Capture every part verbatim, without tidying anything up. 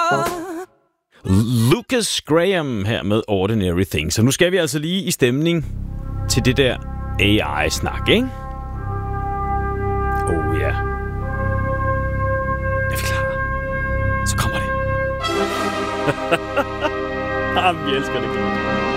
Lucas Graham her med Ordinary Things. Så nu skal vi altså lige i stemning til det der A I-snak, ikke? Oh ja. Yeah. Er vi klar? Så kommer det. Jamen, vi elsker det, Claude.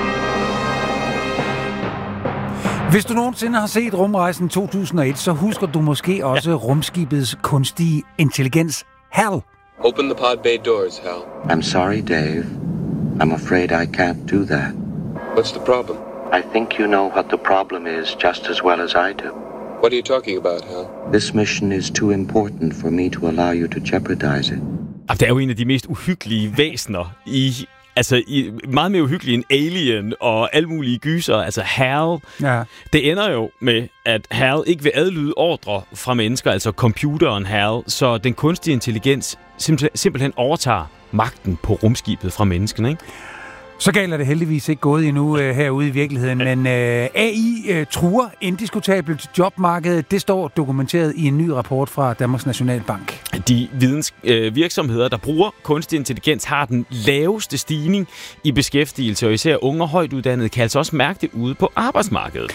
Hvis du nogensinde har set Rumrejsen to tusind og et, så husker du måske også ja. rumskibets kunstige intelligens, Hal. Open the pod bay doors, Hal. I'm sorry, Dave. I'm afraid I can't do that. What's the problem? I think you know what the problem is just as well as I do. What are you talking about, Hal? This mission is too important for me to allow you to jeopardize it. Det er jo en af de mest uhyggelige væsener i... Altså, i, meget mere uhyggelig end Alien og alle mulige gyser. Altså, Hal. Ja. Det ender jo med, at Hal ikke vil adlyde ordre fra mennesker, altså computeren Hal, så den kunstige intelligens simpel, simpelthen overtager magten på rumskibet fra menneskene, ikke? Så galt er det heldigvis ikke gået endnu øh, herude i virkeligheden, men øh, A I øh, truer indiskutabelt jobmarkedet. Det står dokumenteret i en ny rapport fra Danmarks Nationalbank. De videns, øh, virksomheder, der bruger kunstig intelligens, har den laveste stigning i beskæftigelse, og især unge og højt uddannede kan altså også mærke det ude på arbejdsmarkedet.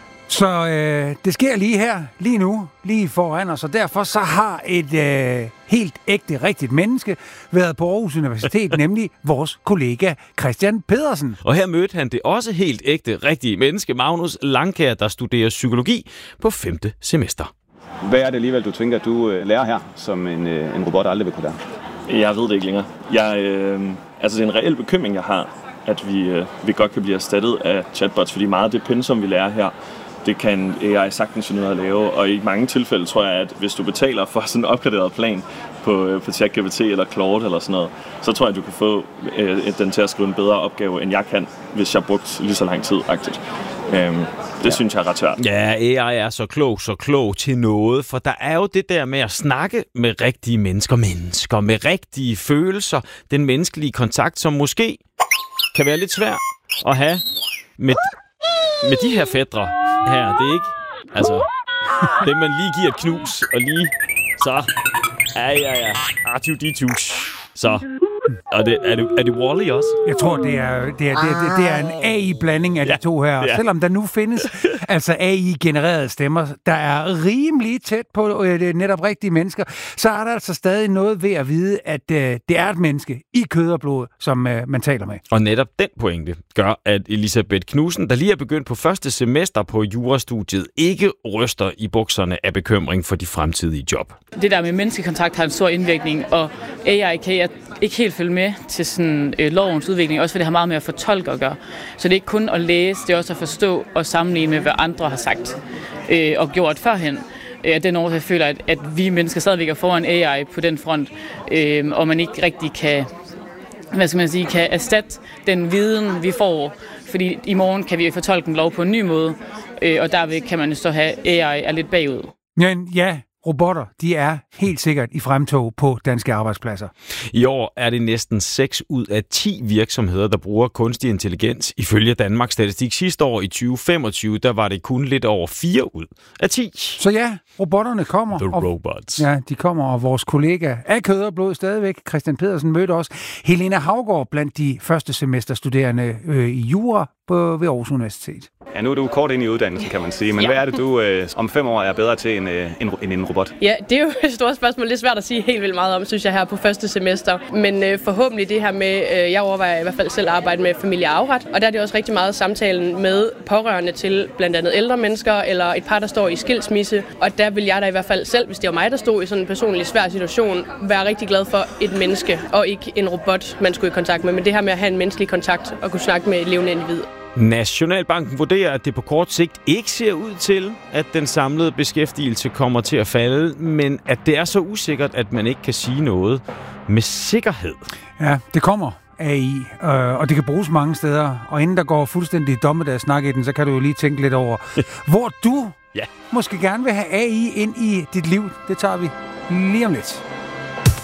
Så øh, det sker lige her, lige nu, lige foran os, og derfor så har et øh, helt ægte, rigtigt menneske været på Aarhus Universitet, nemlig vores kollega Christian Pedersen. Og her mødte han det også helt ægte, rigtige menneske, Magnus Langkær, der studerer psykologi på femte semester. Hvad er det alligevel, du tænker, at du øh, lærer her, som en, øh, en robot aldrig vil kunne lære? Jeg ved det ikke længere. Jeg, øh, altså, det er en reel bekymring, jeg har, at vi, øh, vi godt kan blive erstattet af chatbots, fordi meget af det pensum, vi lærer her, det kan A I sagtens finde ud af at lave, og i mange tilfælde tror jeg, at hvis du betaler for sådan en opgraderet plan på, på ChatGPT eller Claude eller sådan noget, så tror jeg, at du kan få øh, den til at skrive en bedre opgave, end jeg kan, hvis jeg har brugt lige så lang tid-agtigt. Øhm, det ja. synes jeg er ret svært. Ja, A I er så klog, så klog til noget, for der er jo det der med at snakke med rigtige mennesker, mennesker med rigtige følelser, den menneskelige kontakt, som måske kan være lidt svær at have med, med de her fætre her. Det er ikke, altså, det man lige giver et knus, og lige, så, ja, ja, ja, artu-ditu, så. Og det, er, det, er det Wall-E også? Jeg tror, det er, det er, det er, det er en A I-blanding af ja, de to her. Ja. Selvom der nu findes altså A I-genererede stemmer, der er rimelig tæt på øh, netop rigtige mennesker, så er der altså stadig noget ved at vide, at øh, det er et menneske i kød og blod, som øh, man taler med. Og netop den pointe gør, at Elisabeth Knudsen, der lige er begyndt på første semester på jurastudiet, ikke ryster i bukserne af bekymring for de fremtidige job. Det der med menneskekontakt har en stor indvirkning, og A I kan jeg ikke helt følge med til sådan, øh, lovens udvikling, også fordi det har meget med at fortolke at gøre. Så det er ikke kun at læse, det er også at forstå og sammenligne med, hvad andre har sagt øh, og gjort førhen. Af den årsag, jeg føler, at, at vi mennesker stadigvæk er foran A I på den front, øh, og man ikke rigtig kan, hvad skal man sige, kan erstatte den viden, vi får. Fordi i morgen kan vi fortolke en lov på en ny måde, øh, og derved kan man så have A I er lidt bagud. Men ja, robotter, de er helt sikkert i fremtog på danske arbejdspladser. I år er det næsten seks ud af ti virksomheder, der bruger kunstig intelligens. Ifølge Danmarks Statistik sidste år i tyve femogtyve, der var det kun lidt over fire ud af ti. Så ja, robotterne kommer. The og, robots. Ja, de kommer, og vores kollega af kød og blod stadigvæk, Christian Pedersen, mødte også Helena Havgaard blandt de første semesterstuderende øh, i jura på, ved Aarhus Universitet. Ja, nu er du kort ind i uddannelsen, kan man sige. Men ja. Hvad er det, du øh, om fem år er bedre til end, øh, end en robot? Ja, det er jo et stort spørgsmål. Det er svært at sige helt vildt meget om, synes jeg, her på første semester. Men øh, forhåbentlig det her med, øh, jeg overvejer i hvert fald selv at arbejde med familie og afret. Og der er det også rigtig meget samtalen med pårørende til blandt andet ældre mennesker, eller et par, der står i skilsmisse. Og der vil jeg da i hvert fald selv, hvis det var mig, der stod i sådan en personlig svær situation, være rigtig glad for et menneske, og ikke en robot, man skulle i kontakt med. Men det her med at have en menneskelig kontakt og kunne snakke med et levende individ. Nationalbanken vurderer, at det på kort sigt ikke ser ud til, at den samlede beskæftigelse kommer til at falde, men at det er så usikkert, at man ikke kan sige noget med sikkerhed. Ja, det kommer A I, øh, og det kan bruges mange steder. Og inden der går fuldstændig dommedagssnak i den, så kan du jo lige tænke lidt over, hvor du ja. måske gerne vil have A I ind i dit liv. Det tager vi lige om lidt.